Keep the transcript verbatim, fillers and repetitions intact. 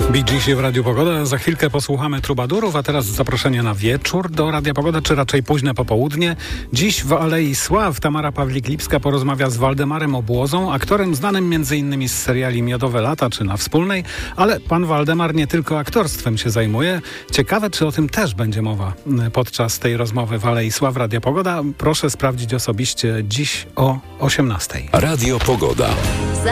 Bee Geesi w Radiu Pogoda. Za chwilkę posłuchamy Trubadurów, a teraz zaproszenie na wieczór do Radia Pogoda, czy raczej późne popołudnie. Dziś w Alei Sław Tamara Pawlik-Lipska porozmawia z Waldemarem Obłozą, aktorem znanym między innymi z seriali Miodowe Lata czy Na Wspólnej, ale pan Waldemar nie tylko aktorstwem się zajmuje. Ciekawe, czy o tym też będzie mowa podczas tej rozmowy w Alei Sław Radia Pogoda. Proszę sprawdzić osobiście dziś o osiemnastej. Radio Pogoda.